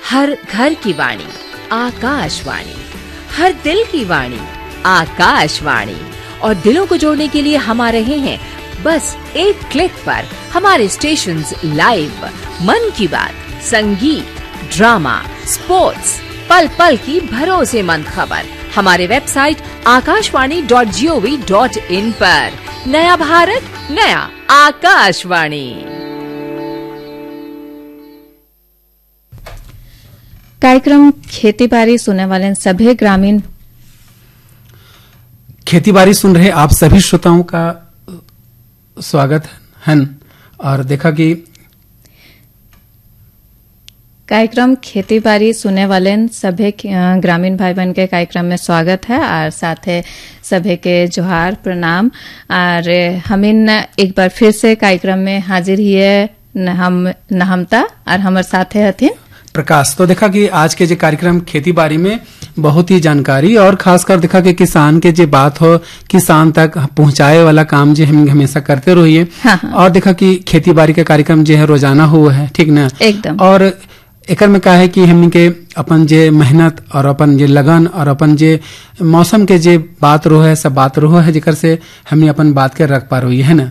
हर घर की वाणी आकाशवाणी, हर दिल की वाणी आकाशवाणी। और दिलों को जोड़ने के लिए हम आ रहे हैं बस एक क्लिक पर। हमारे स्टेशंस लाइव, मन की बात, संगीत, ड्रामा, स्पोर्ट्स, पल पल की भरोसेमंद खबर हमारे वेबसाइट akashwani.gov.in पर। नया भारत, नया आकाशवाणी। कार्यक्रम खेती बाड़ी सुनने वाले सभी ग्रामीण खेती बाड़ी सुन रहे आप सभी श्रोताओं का स्वागत है। और देखा कि कार्यक्रम खेती बाड़ी सुनने वाले सभी ग्रामीण भाई बहन के कार्यक्रम में स्वागत है और साथ ही सभी के जोहार प्रणाम। और हम एक बार फिर से कार्यक्रम में हाजिर ही है नहमता और हमारे साथ है हथिन प्रकाश। तो देखा कि आज के जो कार्यक्रम खेती बाड़ी में बहुत ही जानकारी और खासकर देखा कि किसान के जो बात हो किसान तक पहुंचाए वाला काम जो हम हमेशा करते रहिए। हाँ। और देखा कि खेती बाड़ी का कार्यक्रम जो है रोजाना हुआ है, ठीक ना? एकदम। और एकर में का है कि हमनी के अपन जे मेहनत और अपन जे लगन और अपन जे मौसम के जे बात रो है सब बात रो है जेकर से हमनी अपन बात के रख पा रही है ना।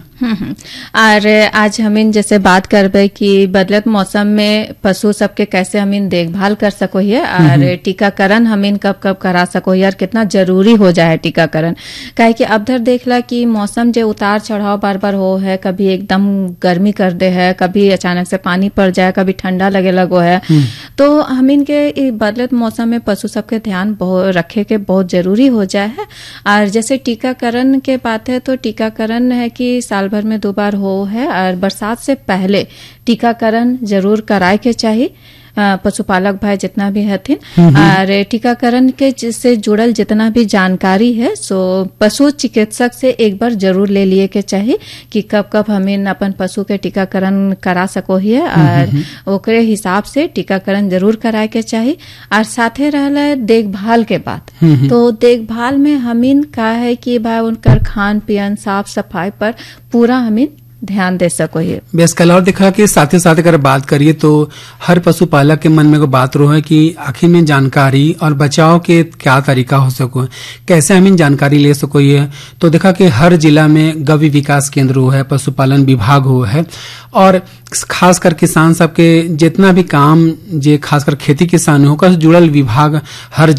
और आज हम जैसे बात करबे कि बदलत मौसम में पशु सबके कैसे हम देखभाल कर सको है और टीकाकरण हम कब कब करा सको है और कितना जरूरी हो जाए टीकाकरण। काहे कि अब धर देखला कि मौसम जो उतार चढ़ाव बार बार हो है, कभी एकदम गर्मी कर दे है, कभी अचानक से पानी पड़ जाए, कभी ठंडा लगे लगो है। तो हम इनके बदलत मौसम में पशु सबके ध्यान रखे के बहुत जरूरी हो जाए है। और जैसे टीकाकरण के बात है तो टीकाकरण है कि साल भर में 2 बार हो है और बरसात से पहले टीकाकरण जरूर कराए के चाहिए पशुपालक भाई जितना भी हथिन। और टीकाकरण के से जुड़ल जितना भी जानकारी है सो पशु चिकित्सक से एक बार जरूर ले लिए के चाहिए कि कब कब हमें अपन पशु के टीकाकरण करा सको है और ओकरे हिसाब से टीकाकरण जरूर कराए के चाहिए। और साथे रहला देखभाल के बात, तो देखभाल में हमीन का है कि भाई उनकर खान पियन साफ सफाई पर पूरा हमीन ध्यान दे सको है। बेस कल और देखा कि साथ ही साथ अगर बात करिए तो हर पशुपालक के मन में को बात रो है कि आखिर में जानकारी और बचाव के क्या तरीका हो सको है, कैसे हम इन जानकारी ले सको है। तो देखा कि हर जिला में गव्य विकास केंद्र हो है, पशुपालन विभाग हो है और खासकर किसान सबके जितना भी काम जे खासकर खेती किसान होकर जुड़ल विभाग हर